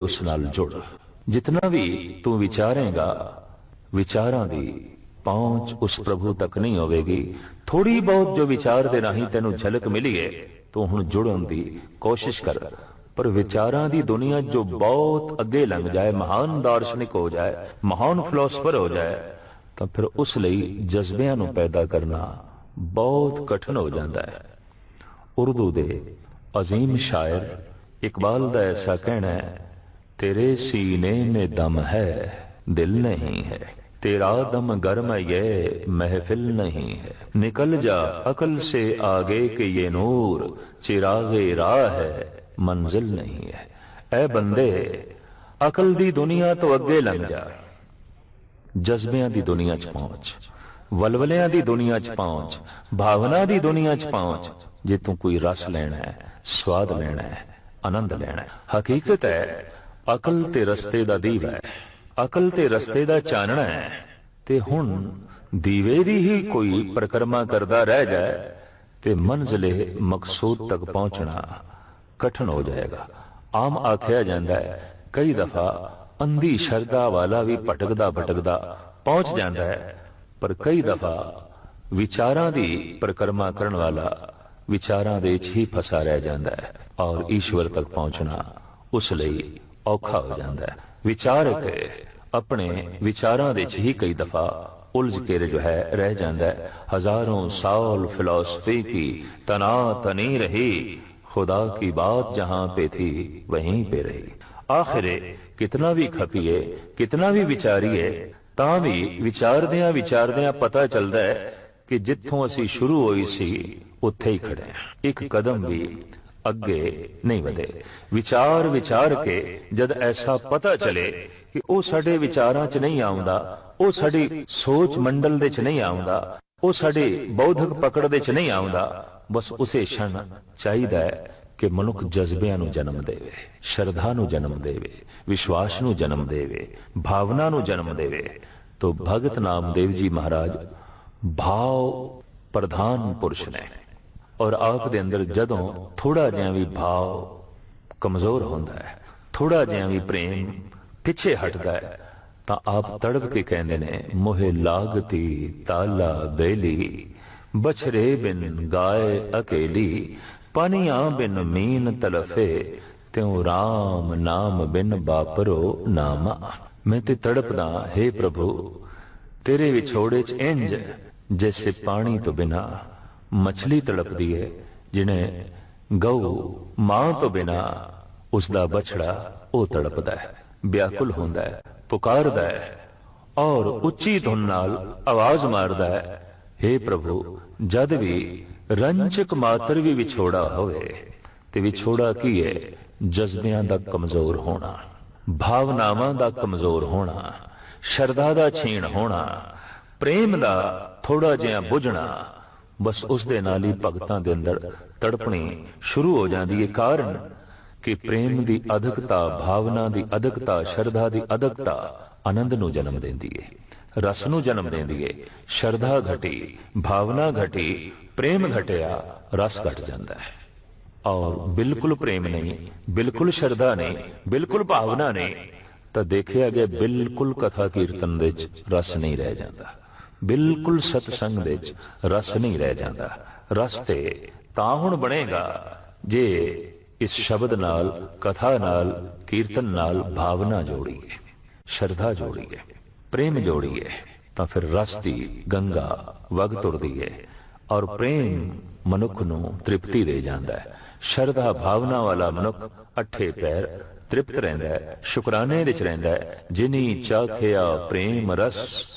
उस नाल जुड़। जितना भी तू विचारेगा, विचारां दी पहुंच उस प्रभु तक नहीं होवेगी। थोड़ी बहुत जो विचार दे राही तेनू झलक मिली है, तू हुण जुड़न दी कोशिश कर। पर विचारां दी दुनिया जो बहुत अगे लंघ जाए, महान दार्शनिक हो जाए, महान फिलोसफर हो जाए, तो फिर उस लई जज्बियां नू पैदा करना बहुत कठिन हो जाता है। उर्दू दे अजीम शायर इकबाल दा ऐसा कहना है, तेरे सीने में दम है दिल नहीं है, तेरा दम गर्म ये महफिल नहीं है, निकल जा अकल से आगे के ये नूर, चिरागे राह है मंजिल नहीं है। ऐ बंदे अकल दी दुनिया तो अगे लंघ जा, जज्बियां दी दुनिया च पहुंच, वलवलियां दी दुनिया च पहुंच, भावना दी दुनिया च पहुंच। जे तू कोई रस लेना है, स्वाद लेना है, आनंद लेना है। हकीकत है अकल ते रस्ते दा दीवा है, अकल ते रस्ते दा चानना है। ते हुण दीवे दी ही कोई परिक्रमा करदा रह जाए ते मंजिले मकसूद तक पहुंचना कठिन हो जाएगा। आम आख्या जाता है कई दफा अंधी शरदा वाला भी भटकदा भटकदा पहुंच जाता है, पर कई दफा विचारां दी परिक्रमा करन वाला विचारां दे च ही फसा रह जाता है और ईश्वर तक पहुंचना उस लई औखा हो जाता है। विचारक अपने विचारां दे च ही कई दफा उलझ के जो है रह जाता है। हजारों साल फिलॉसफी की तना तनी रही, खुदा की बात जहां पे थी वहीं पे रही। आखिरे कितना भी खपीए, कितना भी विचारीए, तां भी विचारदियां विचारदियां पता चलता है कि जिथों असी शुरू होई सी उत्थे ही खड़े हैं, एक कदम भी अगे नहीं वधे। विचार विचार के जद ऐसा पता चले कि वो साडे विचारां च नहीं आउंदा, वो साडी सोच मंडल दे च नहीं आउंदा, वो साडी बौद्धिक पकड़ दे च नहीं आउंदा, बस उसे क्षण चाहिदा है कि मनुख जज्बियां नू जन्म देवे, श्रद्धा नू जन्म देवे, विश्वास नू जन्म देवे, भावना नू जन्म देवे। तो भगत नामदेव जी महाराज भाव प्रधान पुरुष ने, और आप दे अंदर जदों थोड़ा जिहा भी भाव कमजोर होंदा है, थोड़ा जिहा भी प्रेम पिछे हटदा है, तां आप तड़प के कहंदे ने, मोहे लागती ताला बेली, बछरे बिन गाय अकेली, पानियां बिन मीन तलफे, त्यों राम नाम बिन बापरो नामा। मैं ते तड़पदा हे प्रभु तेरे विछोड़े च इंज जैसे पानी तो बिना मछली तड़पदी है, जिन्हें गऊ मां तो बिना उसका बछड़ा वो तड़पदा है, व्याकुल होंदा है, पुकारदा है और उच्ची धुन नाल आवाज मारदा है, हे प्रभु जद भी रंचक मात्र भी विछोड़ा होवे ते विछोड़ा की है, जज्बियां दा कमजोर होना, भावनावां दा कमजोर होना, शरदा दा छीण होना, प्रेम दा थोड़ा जिहा बुझना, बस उस दे नाल ही भगतां दे अंदर तड़पणी शुरू हो जाती है। कारण कि प्रेम दी अधकता, भावना दी अधकता, शरधा दी अधकता आनंद नू जन्म देंदी है, रस नू जन्म देंदी है। शरधा घटी, भावना घटी, प्रेम घटिया, रस घट जाता है। और बिल्कुल प्रेम नहीं, बिल्कुल श्रद्धा नहीं, बिल्कुल भावना नहीं, तो देखिया गया बिल्कुल कथा कीर्तन दे रस नहीं रह जाता, बिल्कुल सतसंग दे रस नहीं रह जाता। रस ते तां हुण बनेगा जे इस शब्द नाल, कथा नाल, कीर्तन नाल भावना जोड़ीए, श्रद्धा जोड़ीए, प्रेम जोड़ीए, तो फिर रस दी गंगा वग तुरदी है और प्रेम मनुख नू तृप्ति दे जाता है। श्रद्धा भावना वाला मनुख अठे पैर तृप्त रहिंदा है, शुकराने विच रहिंदा है। जिनी चाखिया प्रेम रस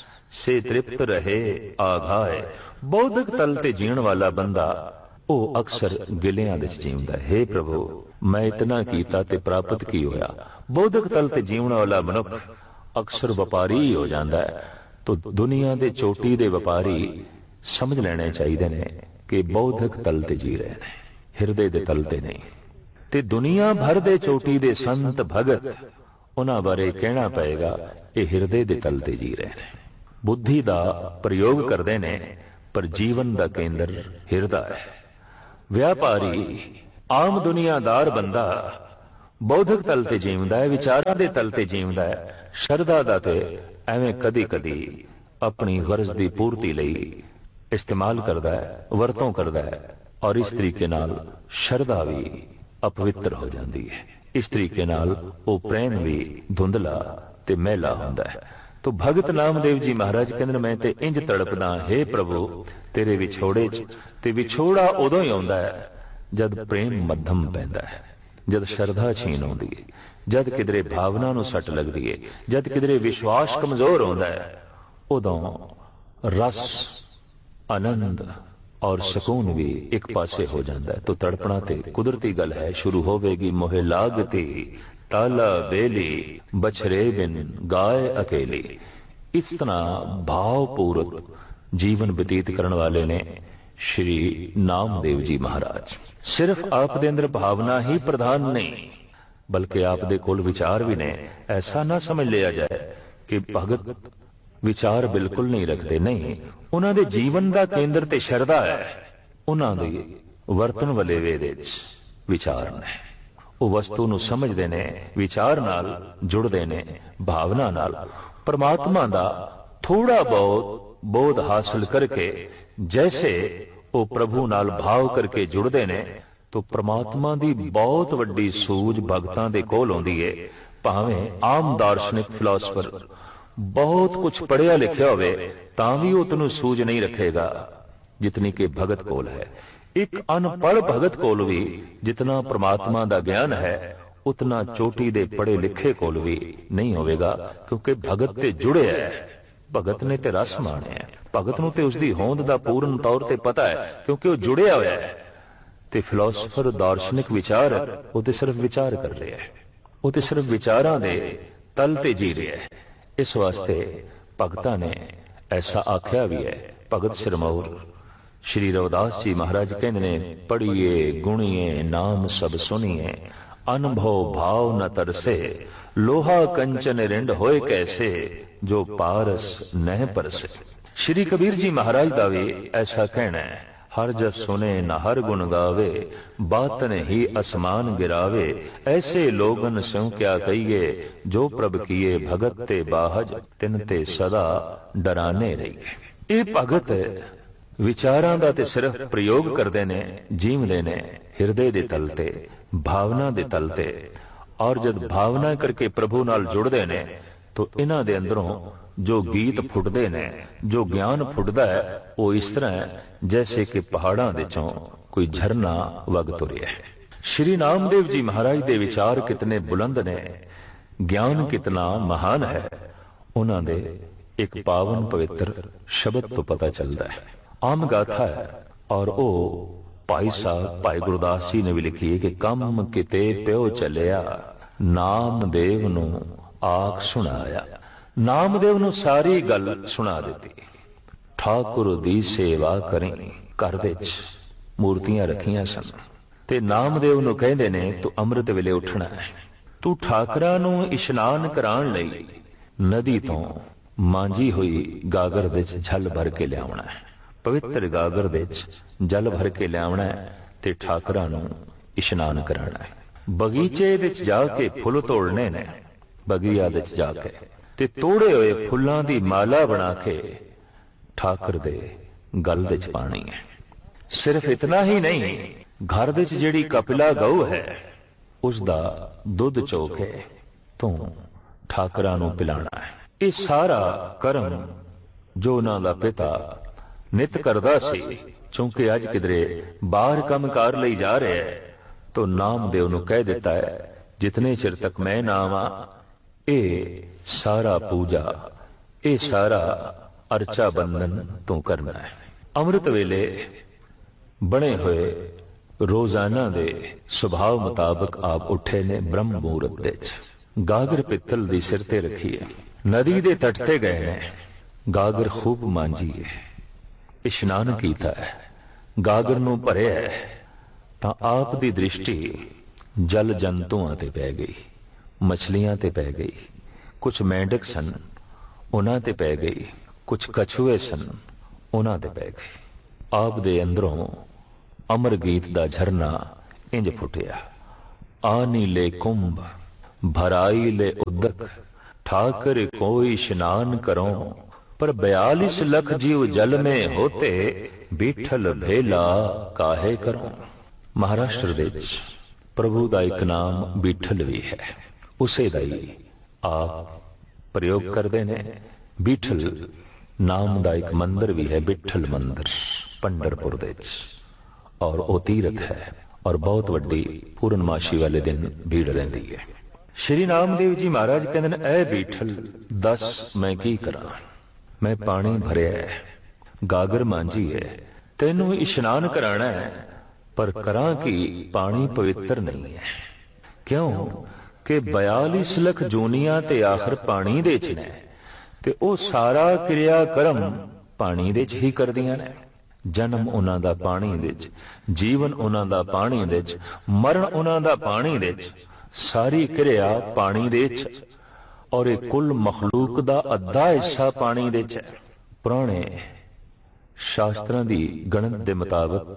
से तृप्त रहे आघाए। बौद्धिक तल ते जीण वाला बंदा ओ अक्सर गिलियां विच जीवदा है। हे प्रभु मैं इतना कीता ते प्राप्त की होया। बौद्धिक तल ते जीवन वाला मनुख अक्सर व्यापारी ही हो जाता है। तो दुनिया दे चोटी दे व्यापारी समझ लेने चाहिए ने कि बौद्धिक तल ते जी रहे ने, हिरदे दे तल ते नहीं। ते दुनिया भर दे चोटी दे संत भगत उन्हां बारे कहना पएगा ये हिरदे दे तल ते जी रहे ने, बुद्धि दा प्रयोग करदे ने, पर जीवन दा केंद्र हिरदा है। व्यापारी आम दुनियादार बंदा ਬੌਧਿਕ ਤਲ ਤੇ ਜੀਵਦਾ ਹੈ, ਵਿਚਾਰਾਂ ਦੇ ਤਲ ਤੇ ਜੀਵਦਾ ਹੈ। ਸ਼ਰਧਾ ਦਾ ਤੇ ਐਵੇਂ ਕਦੀ ਕਦੀ ਆਪਣੀ ਗਰਜ਼ ਦੀ ਪੂਰਤੀ ਲਈ ਇਸਤੇਮਾਲ ਕਰਦਾ ਹੈ, ਵਰਤੋਂ ਕਰਦਾ ਹੈ, ਔਰ ਇਸ ਤਰੀਕੇ ਨਾਲ ਸ਼ਰਧਾ ਵੀ ਅਪਵਿੱਤਰ ਹੋ ਜਾਂਦੀ ਹੈ। ਇਸ ਤਰੀਕੇ ਨਾਲ ਉਹ ਪ੍ਰੇਮ ਵੀ ਧੁੰਦਲਾ ਤੇ ਮੈਲਾ ਹੁੰਦਾ ਹੈ। ਤੋ ਭਗਤ ਨਾਮਦੇਵ ਜੀ ਮਹਾਰਾਜ ਕਹਿੰਦੇ ਮੈਂ ਤੇ ਇੰਜ ਤੜਪਦਾ, हे ਪ੍ਰਭੂ ਤੇਰੇ ਵਿਛੋੜੇ 'ਚ। ਤੇ ਵਿਛੋੜਾ ਉਦੋਂ ਹੀ ਆਉਂਦਾ ਹੈ ਜਦ ਪ੍ਰੇਮ ਮੱਧਮ ਪੈਂਦਾ ਹੈ, ਜਦ ਸ਼ਰਧਾ ਛੀਨ ਆਉਂਦੀ ਹੈ, ਜਦ ਕਿਧਰੇ ਭਾਵਨਾ ਨੂੰ ਸੱਟ ਲੱਗਦੀ ਹੈ, ਜਦ ਕਿਧਰੇ ਵਿਸ਼ਵਾਸ ਕਮਜ਼ੋਰ ਹੁੰਦਾ ਹੈ, ਉਦੋਂ ਰਸ, ਆਨੰਦ ਔਰ ਸਕੂਨ ਵੀ ਇੱਕ ਪਾਸੇ ਹੋ ਜਾਂਦਾ ਹੈ। ਤੋ ਤੜਪਣਾ ਤੇ ਕੁਦਰਤੀ ਗੱਲ ਹੈ। ਸ਼ੁਰੂ ਹੋਵੇਗੀ ਮੋਹਿ ਲਾਗਤੀ ਤਾਲਾ ਬੇਲੀ ਬਛਰੇ ਬਿਨ ਗਾਏ ਅਕੇਲੀ। ਇਸ ਤਰ੍ਹਾਂ ਭਾਵਪੂਰਕ ਜੀਵਨ ਬਤੀਤ ਕਰਨ ਵਾਲੇ ਨੇ ਸ਼੍ਰੀ ਨਾਮਦੇਵ ਜੀ ਮਹਾਰਾਜ। ਸਿਰਫ ਆਪ ਦੇ ਅੰਦਰ ਭਾਵਨਾ ਹੀ ਪ੍ਰਧਾਨ ਨਹੀਂ, ਬਲਕਿ ਆਪ ਦੇ ਕੋਲ ਵਿਚਾਰ ਵੀ ਨੇ। ਐਸਾ ਨਾ ਸਮਝ ਲਿਆ ਜਾਏ ਕਿ ਭਗਤ ਵਿਚਾਰ ਬਿਲਕੁਲ ਨਹੀਂ ਰੱਖਦੇ, ਨਹੀਂ। ਉਹਨਾਂ ਦੇ ਜੀਵਨ ਦਾ ਕੇਂਦਰ ਤੇ ਸ਼ਰਧਾ ਹੈ। ਉਹਨਾਂ ਦੇ ਵਰਤਨ ਵਾਲੇ ਵੇ ਦੇ ਵਿੱਚ ਵਿਚਾਰ ਨੇ। ਉਹ ਵਸਤੂ ਨੂੰ ਸਮਝਦੇ ਨੇ, ਵਿਚਾਰ ਨਾਲ ਜੁੜਦੇ ਨੇ, ਭਾਵਨਾ ਨਾਲ। ਪਰਮਾਤਮਾ ਦਾ ਥੋੜਾ ਬਹੁਤ ਬੋਧ ਹਾਸਲ ਕਰਕੇ ਜੈਸੇ ਉਹ ਪ੍ਰਭੂ ਨਾਲ ਭਾਵ ਕਰਕੇ ਜੁੜਦੇ ਨੇ, ਤਾਂ ਪ੍ਰਮਾਤਮਾ ਦੀ ਬਹੁਤ ਵੱਡੀ ਸੂਝ ਭਗਤਾਂ ਦੇ ਕੋਲ ਆਉਂਦੀ ਹੈ। ਭਾਵੇਂ ਆਮ ਦਾਰਸ਼ਨਿਕ ਫਿਲਾਸਫਰ ਬਹੁਤ ਕੁਝ ਪੜ੍ਹਿਆ ਲਿਖਿਆ ਹੋਵੇ ਤਾਂ ਵੀ ਉਹ ਤੈਨੂੰ ਸੂਝ ਨਹੀਂ ਰੱਖੇਗਾ ਜਿਤਨੀ ਕਿ ਭਗਤ ਕੋਲ ਹੈ। ਇੱਕ ਅਨਪੜ੍ਹ ਭਗਤ ਕੋਲ ਵੀ ਜਿਤਨਾ ਪ੍ਰਮਾਤਮਾ ਦਾ ਗਿਆਨ ਹੈ ਉਤਨਾ ਚੋਟੀ ਦੇ ਪੜ੍ਹੇ ਲਿਖੇ ਕੋਲ ਵੀ ਨਹੀਂ ਹੋਵੇਗਾ, ਕਿਉਂਕਿ ਭਗਤ ਤੇ ਜੁੜਿਆ ਹੈ। ਭਗਤ ਨੇ ਤੇ ਰਸ ਮਾਣਿਆ, ਭਗਤ ਨੂੰ ਤੇ ਉਸਦੀ ਹੋਂਦ ਦਾ ਪੂਰਨ ਤੌਰ ਤੇ ਪਤਾ ਹੈ, ਕਿਉਂਕਿ ਉਹ ਜੁੜਿਆ ਹੋਇਆ ਹੈ। ਤੇ ਫਿਲਾਸਫਰ ਦਾਰਸ਼ਨਿਕ ਵਿਚਾਰ ਉਹ ਤੇ ਸਿਰਫ ਵਿਚਾਰ ਕਰ ਰਿਹਾ ਹੈ, ਉਹ ਤੇ ਸਿਰਫ ਵਿਚਾਰਾਂ ਦੇ ਤਲ ਤੇ ਜੀ ਰਿਹਾ ਹੈ। ਇਸ ਵਾਸਤੇ ਭਗਤਾਂ ਨੇ ਐਸਾ ਆਖਿਆ ਵੀ ਹੈ। ਭਗਤ ਸਿਰਮੌਰ ਸ਼੍ਰੀ ਰਵਿਦਾਸ ਜੀ ਮਹਾਰਾਜ ਕਹਿੰਦੇ ਨੇ, ਪੜ੍ਹੀਏ ਗੁਣੀਏ ਨਾਮ ਸਭ ਸੁਣੀਏ, ਅਨਭਉ ਭਾਵ ਨ ਤਰਸੇ, ਲੋਹਾ ਕੰਚਨ ਰਿੰਡ ਹੋਏ ਕੈਸੇ, ਜੋ ਪਾਰਸ ਨਹਿ ਪਰਸੇ। ਸ਼੍ਰੀ ਕਬੀਰ ਜੀ ਮਹਾਰਾਜ ਦਾ ਵੀ ਐਸਾ ਕਹਿਣਾ ਹੈ, ਹਰ ਜਸ ਸੁਨੇ ਨ ਹਰ ਗੁਣ ਗਾਵੇ, ਬਾਤਨ ਹੀ ਅਸਮਾਨ ਗਿਰਾਵੇ, ਐਸੇ ਲੋਗਨ ਸਿਉ ਕਿਆ ਕਹੀਏ, ਜੋ ਪ੍ਰਭ ਕੀਏ ਭਗਤ ਤੇ ਬਾਹਜ, ਤਿਨ ਤੇ ਸਦਾ ਡਰਾਨੇ ਰਹੀਏ। ਇਹ ਭਗਤ ਵਿਚਾਰਾਂ ਦਾ ਤੇ ਸਿਰਫ ਪ੍ਰਯੋਗ ਕਰਦੇ ਨੇ, ਜੀਵਦੇ ਨੇ ਹਿਰਦੇ ਦੇ ਤਲ ਤੇ, ਭਾਵਨਾ ਦੇ ਤਲ ਤੇ। ਔਰ ਜਦ ਭਾਵਨਾ ਕਰਕੇ ਪ੍ਰਭੂ ਨਾਲ ਜੁੜਦੇ ਨੇ ਤਾਂ ਇਹਨਾਂ ਦੇ ਅੰਦਰੋਂ ਜੋ ਗੀਤ ਫੁੱਟਦੇ ਨੇ, ਜੋ ਗਿਆਨ ਫੁੱਟਦਾ ਹੈ, ਉਹ ਇਸ ਤਰ੍ਹਾਂ ਹੈ ਜੈਸੇ ਕਿ ਪਹਾੜਾਂ ਦੇ ਚੋਂ ਕੋਈ ਝਰਨਾ ਵਗ ਤੁਰਿਆ ਹੈ। ਸ਼੍ਰੀ ਨਾਮਦੇਵ ਜੀ ਮਹਾਰਾਜ ਦੇ ਵਿਚਾਰ ਕਿਤਨੇ ਬੁਲੰਦ ਨੇ, ਗਿਆਨ ਕਿਤਨਾ ਮਹਾਨ ਹੈ, ਉਹਨਾਂ ਦੇ ਇੱਕ ਪਾਵਨ ਪਵਿੱਤਰ ਸ਼ਬਦ ਤੋਂ ਪਤਾ ਚੱਲਦਾ ਹੈ। ਆਮ ਗਾਥਾ ਹੈ ਔਰ ਉਹ ਭਾਈ ਸਾਹਿਬ ਭਾਈ ਗੁਰਦਾਸ ਜੀ ਨੇ ਵੀ ਲਿਖੀ ਹੈ ਕਿ ਕੰਮ ਕਿਤੇ ਪਿਓ ਚੱਲਿਆ, ਨਾਮਦੇਵ ਨੂੰ ਆਖ ਸੁਣਾਇਆ। ਨਾਮਦੇਵ ਨੂੰ ਸਾਰੀ ਗੱਲ ਸੁਣਾ ਦਿੱਤੀ। ਠਾਕੁਰ ਦੀ ਸੇਵਾ ਕਰੀ। ਘਰ ਦੇ ਵਿੱਚ ਮੂਰਤੀਆਂ ਰੱਖੀਆਂ ਸਨ ਤੇ ਨਾਮਦੇਵ ਨੂੰ ਕਹਿੰਦੇ ਨੇ ਤੂੰ ਅੰਮ੍ਰਿਤ ਵੇਲੇ ਉੱਠਣਾ ਹੈ, ਤੂੰ ਠਾਕਰਾਂ ਨੂੰ ਇਸ਼ਨਾਨ ਕਰਾਉਣ ਲਈ ਨਦੀ ਤੋਂ ਮਾਂਜੀ ਹੋਈ ਗਾਗਰ ਦੇ ਵਿੱਚ ਜਲ ਭਰ ਕੇ ਲਿਆਉਣਾ ਹੈ। ਪਵਿੱਤਰ ਗਾਗਰ ਦੇ ਵਿੱਚ ਜਲ ਭਰ ਕੇ ਲਿਆਉਣਾ ਹੈ ਤੇ ਠਾਕਰਾਂ ਨੂੰ ਇਸ਼ਨਾਨ ਕਰਾਉਣਾ ਹੈ। ਬਗੀਚੇ ਵਿੱਚ ਜਾ ਕੇ ਫੁੱਲ ਤੋੜਨੇ ਨੇ, ਬਗੀਆ ਵਿੱਚ ਜਾ ਕੇ, ਤੇ ਤੋੜੇ ਹੋਏ ਫੁੱਲਾਂ ਦੀ ਮਾਲਾ ਬਣਾ ਕੇ ਠਾਕਰ ਦੇ ਗਲ ਵਿੱਚ ਪਾਣੀ ਹੈ। ਸਿਰਫ ਇਤਨਾ ਹੀ ਨਹੀਂ, ਘਰ ਵਿੱਚ ਜਿਹੜੀ ਕਪਿਲਾ ਗਊ ਹੈ ਉਸ ਦਾ ਦੁੱਧ ਚੋ ਕੇ ਤੂੰ ਠਾਕਰਾਂ ਨੂੰ ਪਿਲਾਣਾ ਹੈ। ਇਹ ਸਾਰਾ ਕਰਮ ਜੋ ਉਹਨਾਂ ਦਾ ਪਿਤਾ ਨਿਤ ਕਰਦਾ ਸੀ, ਕਿਉਂਕਿ ਅੱਜ ਕਿਧਰੇ ਬਾਹਰ ਕੰਮਕਾਰ ਲਈ ਜਾ ਰਿਹਾ ਹੈ, तो नामदेव ਨੂੰ ਕਹਿ ਦਿੱਤਾ ਹੈ ਜਿਤਨੇ ਚਿਰ ਤੱਕ ਮੈਂ ਨਾ ਆਵਾਂ ਇਹ ਸਾਰਾ ਪੂਜਾ, ਇਹ ਸਾਰਾ ਅਰਚਾ ਬੰਧਨ ਤੂੰ ਕਰਨਾ ਹੈ। ਅੰਮ੍ਰਿਤ ਵੇਲੇ ਬਣੇ ਹੋਏ ਰੋਜ਼ਾਨਾ ਦੇ ਸੁਭਾਅ ਮੁਤਾਬਕ ਆਪ ਉੱਠੇ ਨੇ ਬ੍ਰਹਮ ਮੂਰਤ ਦੇ ਵਿੱਚ। ਗਾਗਰ ਪਿੱਤਲ ਦੀ ਸਿਰ ਤੇ ਰੱਖੀ ਹੈ, ਨਦੀ ਦੇ ਤੱਟ ਤੇ ਗਏ ਨੇ, ਗਾਗਰ ਖੂਬ ਮਾਂਜੀ ਹੈ, ਇਸ਼ਨਾਨ ਕੀਤਾ ਹੈ, ਗਾਗਰ ਨੂੰ ਭਰਿਆ ਹੈ, ਤਾਂ ਆਪ ਦੀ ਦ੍ਰਿਸ਼ਟੀ ਜਲ ਜੰਤੂਆਂ ਤੇ ਪੈ ਗਈ, ਮਛਲੀਆਂ ਤੇ ਪੈ ਗਈ, ਕੁਝ ਮੇਂਢਕ ਸਨ ਉਹਨਾਂ ਤੇ ਪੈ ਗਈ, ਕੁਝ ਕਛੂਏ ਸਨ ਉਹਨਾਂ ਤੇ ਪੈ ਗਈ। ਆਪ ਦੇ ਅੰਦਰੋਂ ਅਮਰ ਗੀਤ ਦਾ ਝਰਨਾ ਇੰਜ ਫੁੱਟਿਆ, आनी ले कुंभ भराई ले उदक, ठाकर कोई स्नान करो, पर 42 लख जीव जल में होते, बीठल भेला काहे करो। महाराष्ट्र विच प्रभु का एक नाम बीठल भी है, उसे दा ही आप प्रयोग करते ने। बीठल नाम का एक मंदिर भी है, बिठल मंदिर पंढरपुर दे विच, और वो तीरथ है और बहुत वड्डी पूर्णमाशी वाले दिन भीड़ रहिंदी है। श्री नामदेव जी महाराज कहते हैं, ऐ बीठल दस मैं की करा, मैं पानी भरिया है, गागर मांझी है, तेनू इशनान कराना है, पर करा कि पानी पवित्र नहीं है। क्यों कि 42 लख जोनियां ते आखिर पानी दे च ने, ते ओ सारा क्रिया कर्म पानी दे च ही करदियां ने। जन्म उन्हां दा पानी दे च, जीवन उन्हां दा पानी दे च, मरण उन्हां दा पानी दे च, सारी क्रिया पानी दे च, और एक कुल मखलूक दा अद्धा हिस्सा पानी दे च है। पुराने शास्त्रां दी गणत दे मुताबिक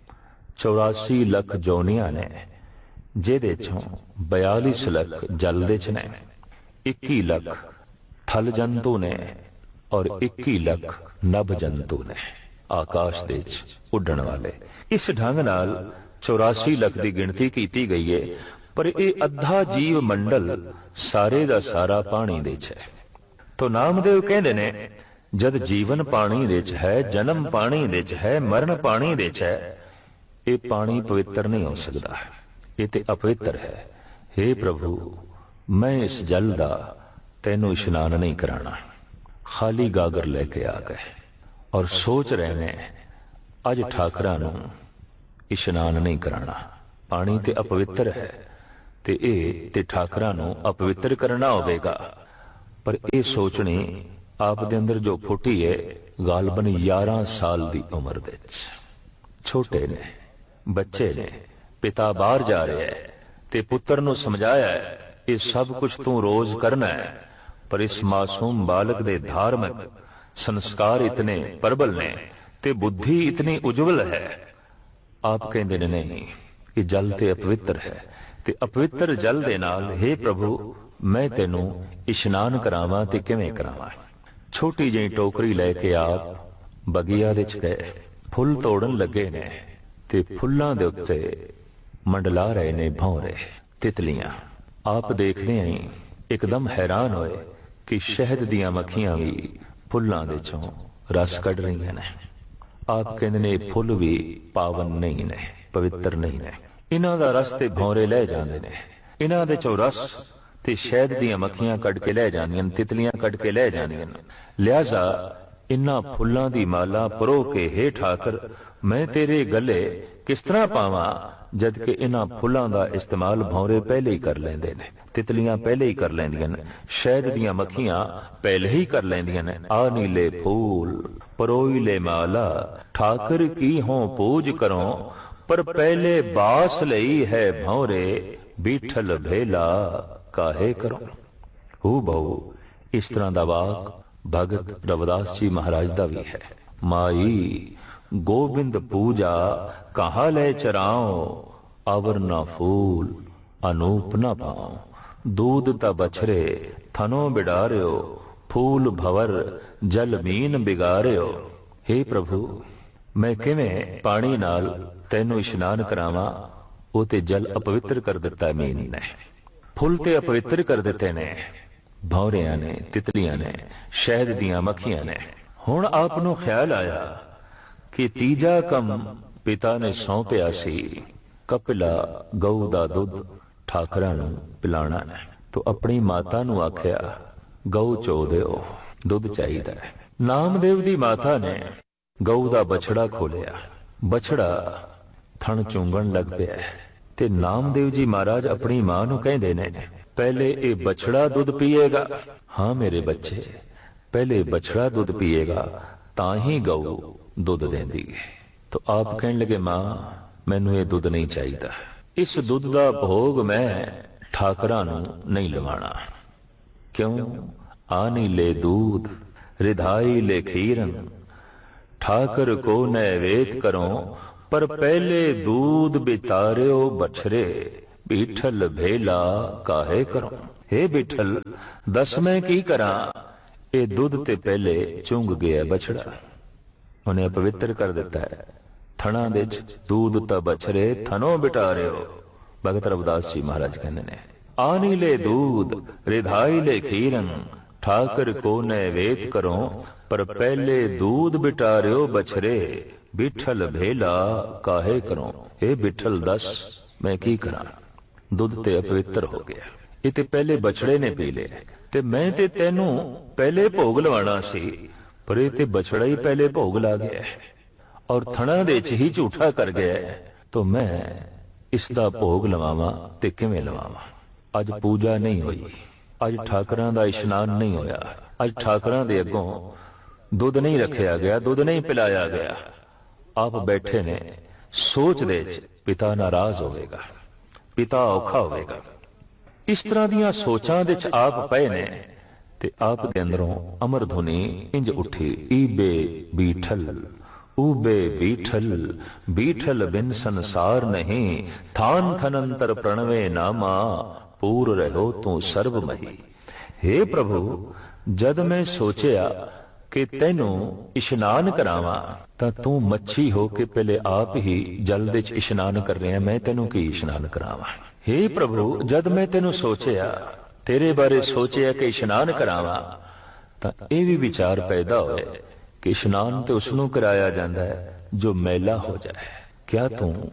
84 लख जोनियां ने, जिहदे चों 42 लख जल दे च ने, 21 लख थल जंतु ने, और 21 लख नभ जंतु ने, आकाश दे च उड़न वाले। इस ढंग नाल 84 लख की गिनती की गई है, पर यह अद्धा जीव मंडल सारे दा सारा पानी दे च है। तो नामदेव कहते ने, जद जीवन पानी दे च है, जन्म पानी दे च है, मरण पानी दे च है, ये पानी पवित्र नहीं हो सकता, ये ते अपवित्र है। हे प्रभु, मैं इस जल दा तेनू इशनान नहीं कराना। खाली गागर लेके आ गए और सोच रहे ने अज ठाकरां नू इशनान नहीं कराना, पानी ते अपवित्र है, ते ए ते ठाकरां नू अपवित्र करना होवेगा। पर यह सोचनी आप दे अंदर जो फुटी है, गालबन 11 साल दी उम्र दे छोटे ने, बच्चे ने, पिता बाहर जा रहे है, ते पुत्र नू समझाया है, ये सब कुछ तू रोज करना है, पर इस मासूम बालक दे धार्मिक संस्कार इतने प्रबल ने, ते बुद्धि इतनी उज्जवल है। आप कहते ने नहीं, ये जल ते अपवित्र है, ते अपवित्र जल दे नाल हे प्रभु मैं तेनू इशनान करावां ते किवें करावां। छोटी जी टोकरी लैके आप बगिया दे च गए, फुल तोड़न लगे ने, ते फुल्लां दे उत्ते मंडला रहे ने भौरे तितलियां। आप देखदे ही एकदम हैरान होए कि शहद दियां मक्खियां भी फुल्लां दे चों रस कढ रही ने। आप कहंदे ने फुल भी पावन नहीं ने, पवित्र नहीं ने, इन्हां दा रस ते भौरे लै जांदे ने, इन्हां दे चों रस ते शहद दियां मक्खियां कढ के लै जांदियां, तितलियां कढ के लै जांदियां। लिहाजा इन्हां फुल्लां दी माला परो के हे ठाकर मैं तेरे गले किस तरह पावां, जद कि इन्हां फुल्लां दा इस्तेमाल भौरे पहले ही कर लैंदे ने, तितलियां पहले ही कर लैंदियां ने, शहद दियां मक्खियां पहले ही कर लैंदियां ने। आ नीले फूल परोई ले माला, ठाकर की हों पूज करो, पर पहले बास लई है भौरे, बीठल भेला काहे करो। हू बहु इस तरह दा वाक भगत रविदास जी महाराज दा भी है। माई गोविंद पूजा कहा ले चराओ, अवर न फूल अनूप न पाओ, दूध ता बछरे थनो बिडारियो, फूल भवर जल मीन बिगारियो। हे प्रभु मैं किवें पानी नाल तैनू इशनान करावां, वो ते जल अपवित्र कर दिता मीन ने, फुल ते अपवित्र कर दिते ने, भौरियां ने, तितलियां ने, शहद दियां मक्खियां ने। हुण आप नू ख्याल आया कि तीजा कम पिता ने सौंपिया सी, कपिला गऊ दा दुध ठाकरां नू पिलाना है। तो अपनी माता नू आख्या गऊ चो दिओ, दुध चाहिदा है। नामदेव दी माता ने गऊ दा बछड़ा खोलिया, बछड़ा थण चूंगण लग पिया ते नामदेव जी महाराज अपनी मां नू कहंदे ने, पहले ये बछड़ा दुध पिएगा। हाँ मेरे बच्चे, पहले बछड़ा दुध पिएगा ताही गऊ दुध देंदी है। तो आप कहने लगे मां मैनू ये दुध नहीं चाहिए, इस दुध दा भोग मैं ठाकरां नू नहीं लवाना। क्यों? आनी ले दूध रिधाई ले खीरन, ठाकर को नैवेद करो, पर पहले दूध बितारियो बछरे, ਬੀਠਲ ਭੇਲਾ ਕਾਹੇ ਕਰੋ। हे ਬੀਠਲ, ਦੱਸ ਮੈਂ ਕੀ ਕਰਾਂ, ਇਹ ਦੁੱਧ ਤੇ ਪਹਿਲੇ ਚੁੰਗ ਗਿਆ ਬਛੜਾ। ਉਹਨੇ ਅਪਵਿੱਤਰ ਕਰ ਦਿੱਤਾ ਹੈ। ਥਣਾ ਦੇ ਚ ਦੂਧ ਤਾਂ ਬਛੜੇ ਥਨੋਂ ਬਿਟਾ ਰਿਓ। ਭਗਤ ਰਵਿਦਾਸ ਜੀ ਮਹਾਰਾਜ ਕਹਿੰਦੇ ਨੇ, ਆਨੀ ਲੈ ਦੂਧ ਰਿਧਾਈ ਲੈ ਖੀਰੰ, ਠਾਕਰ ਕੋ ਨੈਵੇਦ ਕਰੋ, ਪਰ ਪਹਿਲੇ ਦੂਧ ਬਿਟਾ ਰਿਓ ਬਛੜੇ, ਬਿਠਲ ਭੇਲਾ ਕਾਹੇ ਕਰੋ। ਇਹ ਬਿਠਲ ਦੱਸ ਮੈਂ ਕੀ ਕਰਾਂ। ਦੁੱਧ ਤੇ ਅਪਵਿੱਤਰ ਹੋ ਗਿਆ, ਇਹ ਤੇ ਪਹਿਲੇ ਬਛੜੇ ਨੇ ਪੀ ਲਿਆ, ਤੇ ਮੈਂ ਤੇ ਤੈਨੂੰ ਪਹਿਲੇ ਭੋਗ ਲਵਾਣਾ ਸੀ, ਪਰ ਇਹ ਤੇ ਬਛੜਾ ਹੀ ਪਹਿਲੇ ਭੋਗ ਲਾ ਗਿਆ ਔਰ ਥਣਾ ਦੇ ਚ ਹੀ ਝੂਠਾ ਕਰ ਗਿਆ, ਤਾਂ ਮੈਂ ਇਸ ਦਾ ਭੋਗ ਲਵਾਵਾਂ ਤੇ ਕਿਵੇਂ ਲਵਾਵਾਂ। ਅੱਜ ਪੂਜਾ ਨਹੀਂ ਹੋਈ, ਅੱਜ ਠਾਕਰਾਂ ਦਾ ਇਸ਼ਨਾਨ ਨਹੀਂ ਹੋਇਆ, ਅੱਜ ਠਾਕਰਾਂ ਦੇ ਅੱਗੋਂ ਦੁੱਧ ਨਹੀਂ ਰੱਖਿਆ ਗਿਆ, ਦੁੱਧ ਨਹੀਂ ਪਿਲਾਇਆ ਗਿਆ। ਆਪ ਬੈਠੇ ਨੇ ਸੋਚ ਦੇ ਚ, ਪਿਤਾ ਨਾਰਾਜ਼ ਹੋਵੇਗਾ, ਪਿਤਾ ਔਖਾ ਹੋਵੇਗਾ। ਇਸ ਤਰ੍ਹਾਂ ਦੀਆਂ ਸੋਚਾਂ ਦੇ ਚ ਆਪ ਪਏ ਨੇ, ਤੇ ਆਪ ਦੇ ਅੰਦਰੋਂ ਅਮਰ ਧੁਨੀ ਇੰਜ ਉੱਠੀ, ਈਬੇ ਬੀਠਲ ਊਬੇ ਬੀਠਲ, ਬੀਠਲ ਬਿਨ ਸੰਸਾਰ ਨਹੀਂ, ਥਾਨ ਥਨੰਤਰ ਪ੍ਰਣਵੇ ਨਾਮਾ, ਪੂਰ ਰਹੋ ਤੂੰ ਸਰਬ ਮਹੀ। हे ਪ੍ਰਭੂ, ਜਦ ਮੈਂ ਸੋਚਿਆ ਕਿ ਤੈਨੂੰ ਇਸ਼ਨਾਨ ਕਰਾਵਾਂ, ਤਾਂ ਤੂੰ ਮੱਛੀ ਹੋ ਕੇ ਪਹਿਲੇ ਆਪ ਹੀ ਜਲ ਦੇ ਚ ਇਸ਼ਨਾਨ ਕਰ ਰਿਹਾ, ਮੈਂ ਤੈਨੂੰ ਕੀ ਇਸ਼ਨਾਨ ਕਰਾਵਾਂ। हे ਪ੍ਰਭੂ, ਜਦ ਮੈਂ ਤੈਨੂੰ ਸੋਚਿਆ, ਤੇਰੇ ਬਾਰੇ ਸੋਚਿਆ ਕਿ ਇਸ਼ਨਾਨ ਕਰਾਵਾਂ, ਤਾਂ ਇਹ ਵੀ ਵਿਚਾਰ ਪੈਦਾ ਹੋਏ ਕਿ ਇਸ਼ਨਾਨ ਤੇ ਉਸ ਨੂੰ ਕਰਾਇਆ ਜਾਂਦਾ ਹੈ ਜੋ ਮੈਲਾ ਹੋ ਜਾਏ। ਕਿਆ ਤੂੰ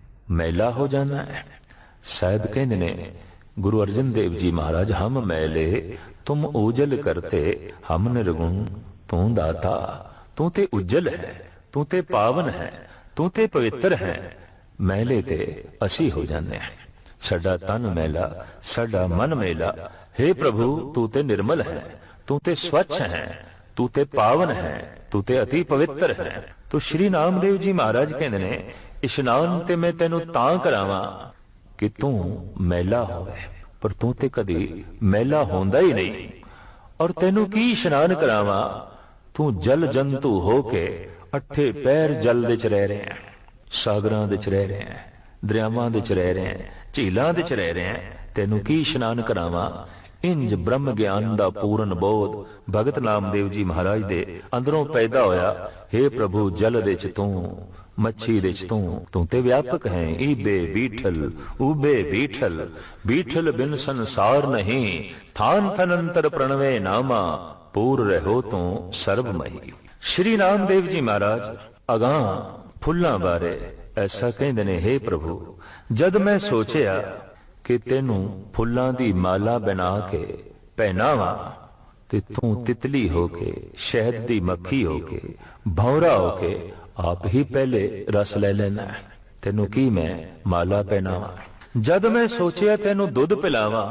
ਮੈਲਾ ਹੋ ਜਾਣਾ ਹੈ? ਸਾਹਿਬ ਕਹਿੰਦੇ ਨੇ, ਗੁਰੂ ਅਰਜਨ ਦੇਵ ਜੀ ਮਹਾਰਾਜ, ਹਮ ਮੈਲੇ ਤੁਮ ਉਜਲ ਕਰਤੇ, ਹਮ ਨਿਰਗੁਣ ਤੂੰ ਦਾਤਾ। ਤੂੰ ਤੇ ਉਜਲ ਹੈ, ਤੂੰ ਤੇ ਪਾਵਨ ਹੈ, ਤੂੰ ਤੇ ਪਵਿੱਤਰ ਹੈ, ਮੈਲੇ ਤੇ ਅਸੀਂ ਹੋ ਜਾਂਦੇ ਹਾਂ। ਸਾਡਾ ਤਨ ਮੈਲਾ, ਸਾਡਾ ਮਨ ਮੈਲਾ। हे ਪ੍ਰਭੂ, ਤੂੰ ਤੇ ਨਿਰਮਲ ਹੈ, ਤੂੰ ਤੇ ਸਵੱਛ ਹੈ, ਤੂੰ ਤੇ ਪਾਵਨ ਹੈ, ਤੂੰ ਤੇ ਅਤੀ ਪਵਿੱਤਰ ਹੈ। ਤੋ ਸ਼੍ਰੀ ਨਾਮਦੇਵ ਜੀ ਮਹਾਰਾਜ ਕਹਿੰਦੇ ਨੇ, ਇਸ਼ਨਾਨ ਤੇ ਮੈਂ ਤੈਨੂੰ ਤਾਂ ਕਰਾਵਾਂ ਕਿ ਤੂੰ ਮੈਲਾ ਹੋਵੇ, ਪਰ ਤੂੰ ਤੇ ਕਦੀ ਮੈਲਾ ਹੁੰਦਾ ਹੀ ਨਹੀਂ। ਔਰ ਤੈਨੂੰ ਕੀ ਇਸ਼ਨਾਨ ਕਰਾਵਾਂ, ਤੂੰ ਜਲ ਜੰਤੂ ਹੋ ਕੇ ਅੱਠੇ ਪੈਰ ਜਲ ਵਿੱਚ ਰਹਿ ਰਿਹਾ, ਸਾਗਰਾਂ ਵਿੱਚ ਰਹਿ ਰਿਹਾ, ਦਰਿਆਵਾਂ ਵਿੱਚ ਰਹਿ ਰਿਹਾ, ਝੀਲਾਂ ਵਿੱਚ ਰਹਿ ਰਿਹਾ, ਤੈਨੂੰ ਕੀ ਇਸ਼ਨਾਨ ਕਰਾਵਾਂ। ਇੰਜ ਬ੍ਰਹਮ ਗਿਆਨ ਦਾ ਪੂਰਨ ਬੋਧ ਭਗਤ ਨਾਮਦੇਵ ਜੀ ਮਹਾਰਾਜ ਦੇ ਅੰਦਰੋਂ ਪੈਦਾ ਹੋਇਆ। हे ਪ੍ਰਭੂ, ਜਲ ਦੇ ਚ ਤੂੰ, ਮੱਛੀ ਦੇ ਚ ਤੂੰ, ਤੂੰ ਤੇ ਵਿਆਪਕ ਹੈ। ਈਬੇ ਬੀਠਲ ਊਬੇ ਬੀਠਲ, ਬੀਠਲ ਬਿਨ ਸੰਸਾਰ ਨਹੀਂ, ਥਾਨ ਥਨੰਤਰ ਪ੍ਰਣਵੇ ਨਾਮਾ, ਪੂਰ ਰਹੋ ਤੂੰ ਸਰਬ ਮਹੀ। ਸ਼੍ਰੀ ਨਾਮਦੇਵ ਜੀ ਮਹਾਰਾਜ ਅਗਾਂਹ ਫੁੱਲਾਂ ਬਾਰੇ ਐਸਾ ਕਹਿੰਦੇ ਨੇ, हे ਪ੍ਰਭੂ, ਜਦ ਮੈਂ ਸੋਚਿਆ ਕਿ ਤੈਨੂੰ ਫੁੱਲਾਂ ਦੀ ਮਾਲਾ ਬਣਾ ਕੇ ਪਹਿਨਾਵਾਂ, ਤੇ ਤੂੰ ਤਿਤਲੀ ਹੋ ਕੇ, ਸ਼ਹਿਦ ਦੀ ਮੱਖੀ ਹੋ ਕੇ, ਭੌਰਾ ਹੋ ਕੇ ਆਪ ਹੀ ਪਹਿਲੇ ਰਸ ਲੈ ਲੈਣਾ, ਤੈਨੂੰ ਕੀ ਮੈਂ ਮਾਲਾ ਪਹਿਨਾਵਾਂ। ਜਦ ਮੈਂ ਸੋਚਿਆ ਤੈਨੂੰ ਦੁੱਧ ਪਿਲਾਵਾਂ,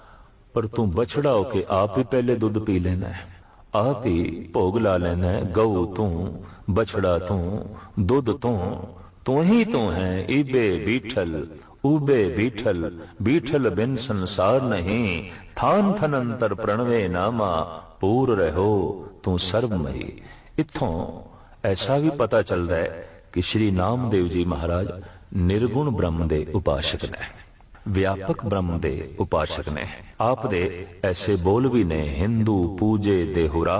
ਪਰ ਤੂੰ ਬਛੜਾ ਹੋ ਕੇ ਆਪ ਹੀ ਪਹਿਲੇ ਦੁੱਧ ਪੀ ਲੈਣਾ, ਆਪ ਹੀ ਭੋਗ ਲਾ ਲੈਣਾ। ਗਊ ਤੂੰ, ਬਛੜਾ ਤੂੰ, ਦੁੱਧ ਤੂੰ ਹੀ ਤੂੰ ਹੈ। ਈਬੇ ਬੀਠਲ ਊਬੇ ਬੀਠਲ, ਬੀਠਲ ਬਿਨ ਸੰਸਾਰ ਨਹੀਂ, ਥਾਨ ਥਨੰਤਰ ਪ੍ਰਣਵੇ ਨਾਮਾ, ਪੂਰ ਰਹੋ ਤੂੰ ਸਰਬ ਮਹੀ। ਇੱਥੋਂ ਐਸਾ ਵੀ ਪਤਾ ਚੱਲਦਾ ਹੈ ਕਿ ਸ਼੍ਰੀ ਨਾਮਦੇਵ ਜੀ ਮਹਾਰਾਜ ਨਿਰਗੁਣ ਬ੍ਰਹਮ ਦੇ ਉਪਾਸ਼ਕ ਨੇ, ਵਿਆਪਕ ਬ੍ਰਹਮ ਦੇ ਉਪਾਸ਼ਕ ਨੇ। ਆਪ ਦੇ ਐਸੇ ਬੋਲ ਵੀ ਨੇ, ਹਿੰਦੂ ਪੂਜੇ ਦੇਹੁਰਾ,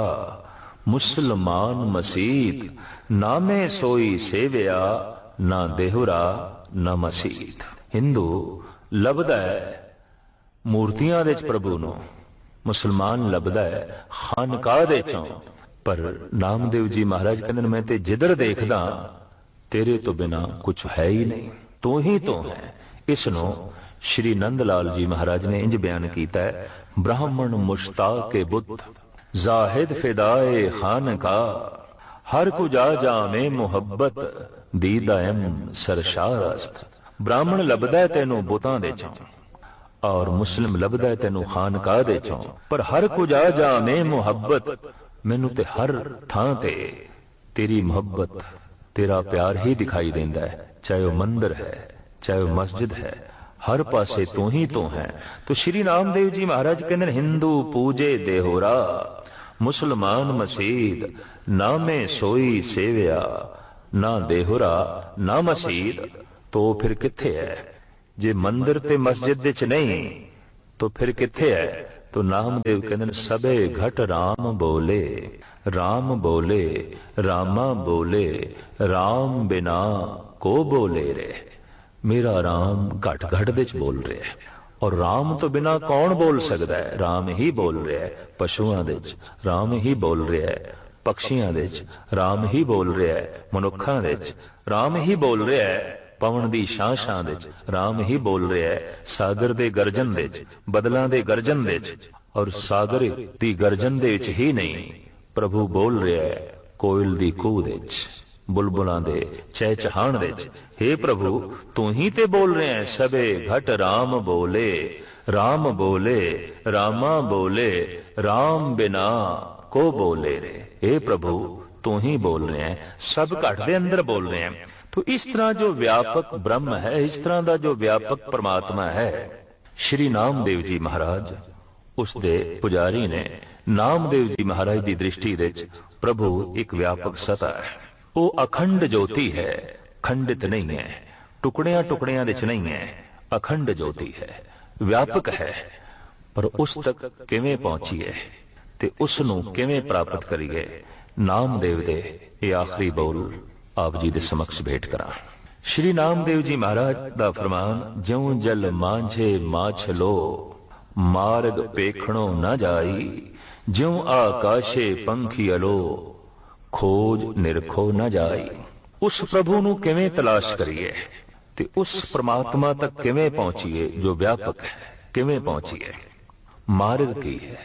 ਮੁਸਲਮਾਨ ਮਸੀਤ, ਨਾਮੇ ਸੋਈ ਸੇਵਿਆ, ਨਾ ਦੇਹੁਰਾ ਨਾ ਮਸੀਤ। ਹਿੰਦੂ ਲੱਭਦਾ ਹੈ ਮੂਰਤੀਆਂ ਦੇ ਚ ਪ੍ਰਭੂ ਨੂੰ, ਮੁਸਲਮਾਨ ਲੱਭਦਾ ਹੈ ਖਾਨਕਾਹ ਦੇ ਚੋਂ, ਪਰ ਨਾਮਦੇਵ ਜੀ ਮਹਾਰਾਜ ਕਹਿੰਦੇ ਨੇ, ਮੈਂ ਤੇ ਜਿੱਧਰ ਦੇਖਦਾ ਤੇਰੇ ਤੋਂ ਬਿਨਾ ਕੁਝ ਹੈ ਹੀ ਨਹੀਂ, ਤੂੰ ਹੀ ਤੂੰ ਹੈ। ਇਸ ਨੂੰ ਸ਼੍ਰੀ ਨੰਦ ਲਾਲ ਜੀ ਮਹਾਰਾਜ ਨੇ ਇੰਜ ਬਿਆਨ ਕੀਤਾ ਹੈ, ਬ੍ਰਾਹਮਣ ਮੁਸ਼ਤਾਕੇ ਬੁੱਧ, ਜ਼ਾਹਿਦ ਫਿਦਾਏ ਖਾਨਕਾਹ, ਹਰ ਕੁ ਜਾ ਜਾਵੇਂ ਮੁਹੱਬਤ, ਦੀਦਾਇਮ ਸਰਸ਼ਾਰਸਤ। ਬ੍ਰਾਹਮਣ ਲੱਭਦਾ ਤੈਨੂੰ ਬੁੱਤਾਂ ਦੇ ਚੋਂ, ਔਰ ਮੁਸਲਿਮ ਲੱਭਦਾ ਤੈਨੂੰ ਖਾਨਕਾਹ ਦੇ ਚੋਂ, ਪਰ ਹਰ ਕੁ ਜਾ ਜਾਵੇਂ ਮੁਹੱਬਤ, ਮੈਨੂੰ ਤੇ ਹਰ ਥਾਂ ਤੇ ਤੇਰੀ ਮੁਹੱਬਤ, ਤੇਰਾ ਪਿਆਰ ਹੀ ਦਿਖਾਈ ਦਿੰਦਾ ਹੈ, ਚਾਹੇ ਉਹ ਮੰਦਿਰ ਹੈ, ਚਾਹੇ ਉਹ ਮਸਜਿਦ ਹੈ, ਹਰ ਪਾਸੇ ਤੂੰ ਹੀ ਤੂੰ ਹੈ। तो श्री नामदेव जी महाराज कहते हिंदू पूजे देहोरा, मुसलमान मसीद, नामे सोई सेविया, ना देहोरा ना मसीद। तो फिर किथे है? जे मंदिर ते मस्जिद दे च नहीं तो फिर किथे है? तो नामदेव कहते ने सबे घट राम बोले, राम बोले, रामा बोले, राम बिना को बोले रे। मेरा राम घट घट दे च बोल रहा है, और राम तो बिना कौन बोल सकता है? राम ही बोल रहा है। पशुआं दे च राम ही बोल रहा है, पक्षियां दे च राम ही बोल रहा है, मनुखां दे च राम ही बोल रहा है, पवन दी शां शां दे च राम ही बोल रहा है, सागर दे गर्जन दे च, बदलां दे गर्जन दे च, और सागर दी गर्जन दे च ही नहीं प्रभु बोल रहा है, कोयल दी कूह दे च, बुलबुलां दे चहचहाण दे च। हे प्रभु तू ही ते बोल रहे हैं, सबे घट राम बोले, राम बोले, रामा बोले, राम बिना को बोले रे। हे प्रभु तू ही बोल रहे हैं, सब घट दे अंदर बोल रहे हैं। तो इस तरह जो व्यापक ब्रह्म है, इस तरह का जो व्यापक परमात्मा है, श्री नामदेव जी महाराज उसदे पुजारी ने नामदेव जी महाराज की दृष्टि दे प्रभु एक व्यापक सत्ता है। वो अखंड ज्योति है, खंडित नहीं है, टुकड़ियां टुकड़ियां दे च नहीं है, अखंड ज्योति है, व्यापक है। पर उस तक किवें पहुंचीए ते उस नूं किवें प्राप्त करिए? नामदेव दे ये आखिरी बोल आप जी दे समक्ष भेंट करा। श्री नामदेव जी महाराज दा फरमान, ज्यों जल मांझे माछलो, मार्ग पेखणो न जाई, ज्यों आकाशे पंखी अलो, खोज निरखो न जाई। उस प्रभु नूं किवें तलाश करिए ते उस परमात्मा तक किवें पहुंचीए जो व्यापक है? किवें पहुंचीए? मार्ग की है,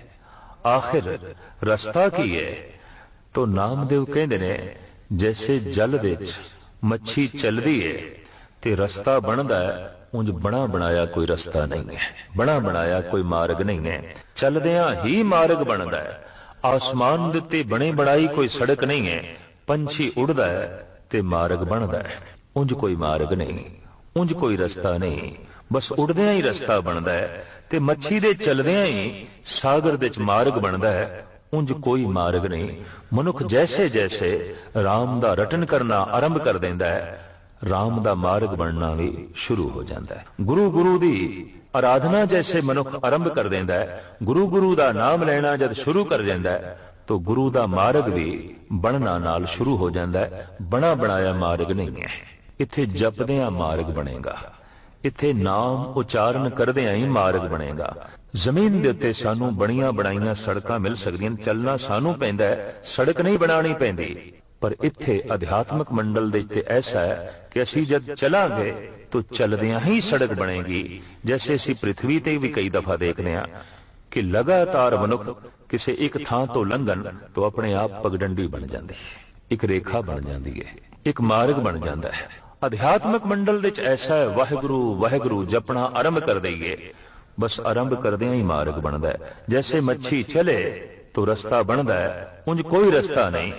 आखिर रस्ता की है? तो नामदेव कहते ने जैसे जल दे मच्छी चलदी है ते रस्ता बनदा है, उंज बना बनाया कोई रस्ता नहीं है, बना बनाया कोई मार्ग नहीं है, चलदियां ही मार्ग बनदा है। आसमान दे ते बने बनाई कोई सड़क नहीं है, पंछी उड़दा है ते मार्ग बनदा है, उंज कोई मार्ग नहीं, उंज कोई रस्ता नहीं, बस उड़दियां ही रस्ता बनदा है। ते मच्छी दे चलदियां ही सागर दे च मार्ग बनदा है, उंज कोई मार्ग नहीं। मनुख जैसे जैसे राम दा रटन करना आरंभ कर देंदा है, राम दा मार्ग बनना भी शुरू हो जाता है। गुरु गुरु दी आराधना जैसे मनुख आरंभ कर देंदा है, गुरु गुरु दा नाम लेना जद शुरू कर देंदा है, तो गुरु दा मार्ग भी बनना नाल शुरू हो जाता है। बना बनाया मार्ग नहीं है, इत्थे जपदियां मार्ग बनेगा, इत्थे नाम उचारण करदियां ही मार्ग बनेगा। जमीन दे उत्ते सानू बणियां बनाईयां सड़कां मिल सकदियां, चलना सानू पैंदा है, सड़क नहीं बनानी पैंदी। पर इत्थे अध्यात्मक मंडल दे ते ऐसा है कि असी जब चलांगे तो चलदियां ही सड़क बनेगी। जैसे असी पृथ्वी ते भी कई दफा देखते हैं कि लगातार मनुख किसी एक थां तो लंघन तो अपने आप पगडंडी बन जाती है, एक रेखा बन जाती है, एक मार्ग बन जाता है। अध्यात्मक मंडल दे ऐसा है, वाहिगुरु वाहिगुरु जपना आरंभ कर देइए, बस आरंभ करदियां ही मार्ग बनता है। जैसे मच्छी चले तो रास्ता बनता है, उंज कोई रास्ता नहीं।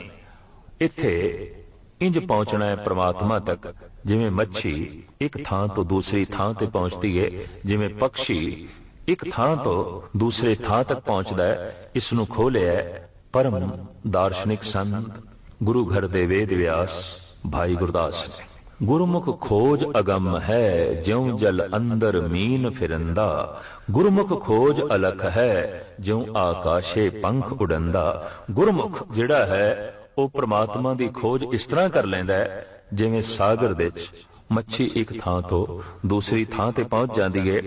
इत्थे इंज पहुंचना है परमात्मा तक जिवें मच्छी एक थां तो दूसरी थां ते पहुंचती है, जिवें पक्षी एक थां तो दूसरे थां तक पहुंचता है। इसनूं खोलिया परम दार्शनिक संत गुरु घर दे वेद व्यास भाई गुरदास ने। गुरुमुख खोज अगम है, ज्यों जल अंदर मीन फिरंदा, गुरुमुख खोज अलख है, ज्यों आकाशे पंख उड़ंदा। गुरुमुख जिहड़ा है वो परमात्मा दी खोज इस तरह कर लैंदा है जिवें सागर दे विच मच्छी एक थां तो दूसरी थां ते पहुंच जाती है,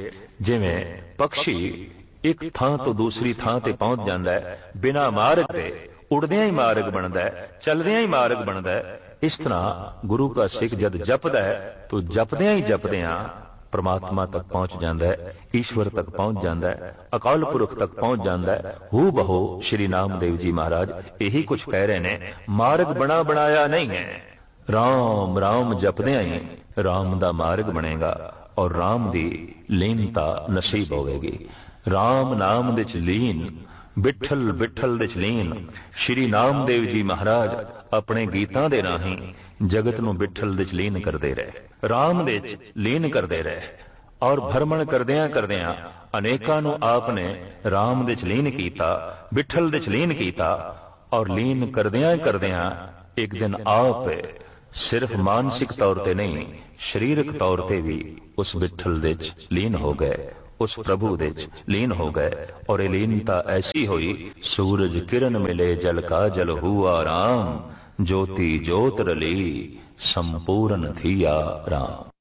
जिवें पक्षी एक थां तो दूसरी थां ते पहुंच जाता है। बिना मार्ग ते उड़दियां ही मार्ग बनता है, चलदियां ही मार्ग बनता है। इस तरह गुरु का सिख जद जपदा है तो जपदियां ही जपदियां परमात्मा तक पहुंच जाता है, ईश्वर तक पहुंच जाता है, अकाल पुरख तक पहुंच जाता है। हू बहो श्री नामदेव जी महाराज यही कुछ कह रहे ने, मार्ग बना बनाया नहीं है। राम राम जपदियां ही राम दा मार्ग बनेगा और राम दी लीनता नसीब होवेगी। राम नाम दे च लीन, बिठल बिठल दे च लीन। श्री नामदेव जी महाराज अपने गीतां दे राहीं जगत नूं बिठल दे च लीन करदे रहे, राम दे च लीन करदे रहे और भरमण करदियां करदियां अनेकां नूं आपने राम दे च लीन कीता, बिठल दे च लीन कीता और लीन करदियां करदियां एक दिन आप ਸਿਰਫ ਮਾਨਸਿਕ ਤੌਰ ਤੇ ਨਹੀਂ, ਸਰੀਰਕ ਤੌਰ ਤੇ ਵੀ ਉਸ ਵਿਠਲ ਦੇ ਚ ਲੀਨ ਹੋ ਗਏ, ਉਸ ਪ੍ਰਭੂ ਦੇ ਚ ਲੀਨ ਹੋ ਗਏ। ਔਰ ਇਹ ਲੀਨਤਾ ਐਸੀ ਹੋਈ, ਸੂਰਜ ਕਿਰਨ ਮਿਲੇ ਜਲ ਕਾ ਜਲ ਹੁਆ ਰਾਮ, ज्योति ज्योत रली संपूर्ण थिया राम।